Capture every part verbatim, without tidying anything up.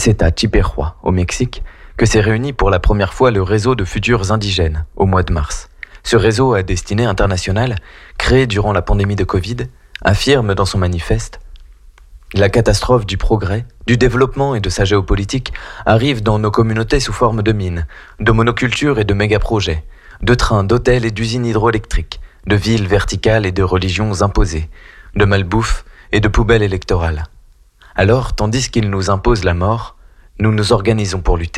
C'est à Chippewa, au Mexique, que s'est réuni pour la première fois le réseau de futurs indigènes, au mois de mars. Ce réseau à destinée internationale, créé durant la pandémie de Covid, affirme dans son manifeste « La catastrophe du progrès, du développement et de sa géopolitique arrive dans nos communautés sous forme de mines, de monocultures et de méga-projets, de trains, d'hôtels et d'usines hydroélectriques, de villes verticales et de religions imposées, de malbouffe et de poubelles électorales. Alors, tandis qu'ils nous imposent la mort, nous nous organisons pour lutter. »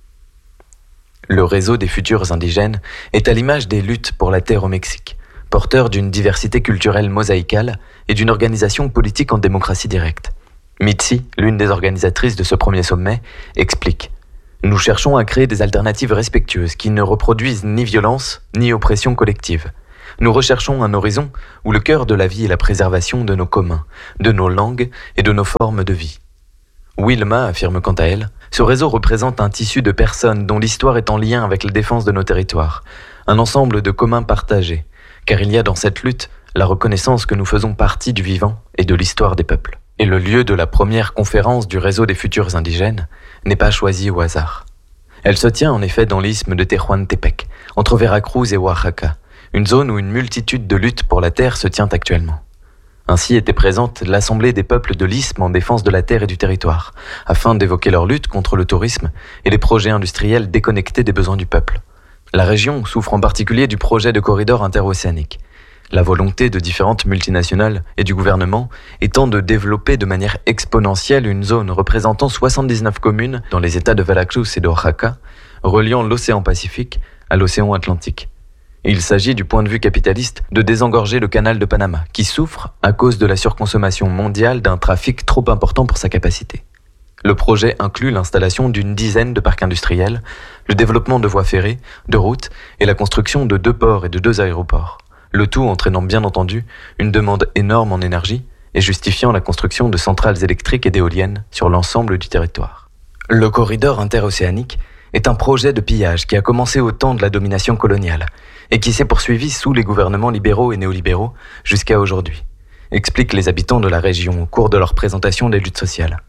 Le réseau des futurs indigènes est à l'image des luttes pour la terre au Mexique, porteur d'une diversité culturelle mosaïcale et d'une organisation politique en démocratie directe. Mitzi, l'une des organisatrices de ce premier sommet, explique « Nous cherchons à créer des alternatives respectueuses qui ne reproduisent ni violence ni oppression collective. Nous recherchons un horizon où le cœur de la vie est la préservation de nos communs, de nos langues et de nos formes de vie. » Wilma affirme quant à elle, ce réseau représente un tissu de personnes dont l'histoire est en lien avec la défense de nos territoires, un ensemble de communs partagés, car il y a dans cette lutte la reconnaissance que nous faisons partie du vivant et de l'histoire des peuples. Et le lieu de la première conférence du réseau des futurs indigènes n'est pas choisi au hasard. Elle se tient en effet dans l'isthme de Tehuantepec, entre Veracruz et Oaxaca, une zone où une multitude de luttes pour la terre se tient actuellement. Ainsi était présente l'Assemblée des peuples de l'Isthme en défense de la terre et du territoire, afin d'évoquer leur lutte contre le tourisme et les projets industriels déconnectés des besoins du peuple. La région souffre en particulier du projet de corridor interocéanique. La volonté de différentes multinationales et du gouvernement étant de développer de manière exponentielle une zone représentant soixante-dix-neuf communes dans les États de Veracruz et d'Oaxaca, reliant l'océan Pacifique à l'océan Atlantique. Il s'agit du point de vue capitaliste de désengorger le canal de Panama, qui souffre à cause de la surconsommation mondiale d'un trafic trop important pour sa capacité. Le projet inclut l'installation d'une dizaine de parcs industriels, le développement de voies ferrées, de routes et la construction de deux ports et de deux aéroports. Le tout entraînant bien entendu une demande énorme en énergie et justifiant la construction de centrales électriques et d'éoliennes sur l'ensemble du territoire. Le corridor interocéanique est un projet de pillage qui a commencé au temps de la domination coloniale et qui s'est poursuivi sous les gouvernements libéraux et néolibéraux jusqu'à aujourd'hui, expliquent les habitants de la région au cours de leur présentation des luttes sociales.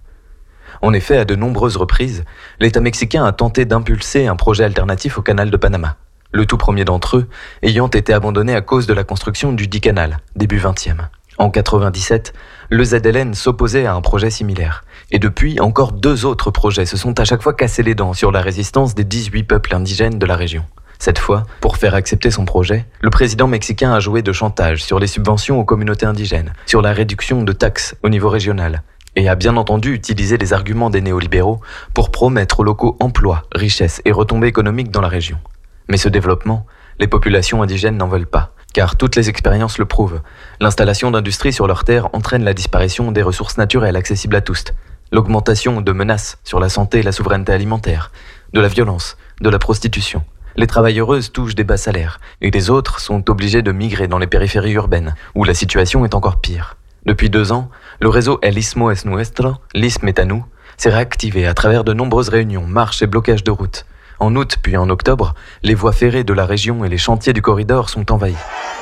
En effet, à de nombreuses reprises, l'État mexicain a tenté d'impulser un projet alternatif au canal de Panama, le tout premier d'entre eux ayant été abandonné à cause de la construction du dit canal, début vingtième. En quatre-vingt-dix-sept, le Z L N s'opposait à un projet similaire, et depuis, encore deux autres projets se sont à chaque fois cassés les dents sur la résistance des dix-huit peuples indigènes de la région. Cette fois, pour faire accepter son projet, le président mexicain a joué de chantage sur les subventions aux communautés indigènes, sur la réduction de taxes au niveau régional, et a bien entendu utilisé les arguments des néolibéraux pour promettre aux locaux emploi, richesse et retombées économiques dans la région. Mais ce développement, les populations indigènes n'en veulent pas, car toutes les expériences le prouvent. L'installation d'industries sur leurs terres entraîne la disparition des ressources naturelles accessibles à tous, l'augmentation de menaces sur la santé et la souveraineté alimentaire, de la violence, de la prostitution. Les travailleuses touchent des bas salaires, et les autres sont obligées de migrer dans les périphéries urbaines, où la situation est encore pire. Depuis deux ans, le réseau El Istmo es Nuestro, l'isthme est à nous, s'est réactivé à travers de nombreuses réunions, marches et blocages de routes. En août puis en octobre, les voies ferrées de la région et les chantiers du corridor sont envahis.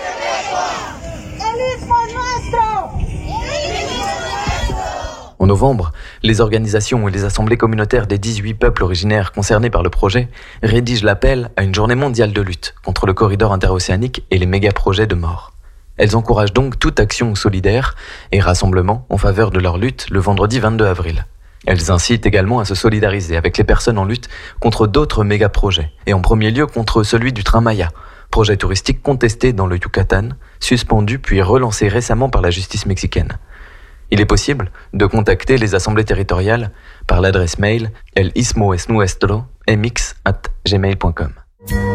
En novembre, les organisations et les assemblées communautaires des dix-huit peuples originaires concernés par le projet rédigent l'appel à une journée mondiale de lutte contre le corridor interocéanique et les méga-projets de mort. Elles encouragent donc toute action solidaire et rassemblement en faveur de leur lutte le vendredi vingt-deux avril. Elles incitent également à se solidariser avec les personnes en lutte contre d'autres méga-projets, et en premier lieu contre celui du train Maya, projet touristique contesté dans le Yucatan, suspendu puis relancé récemment par la justice mexicaine. Il est possible de contacter les assemblées territoriales par l'adresse mail el istmo es nuestro m x arobase gmail point com.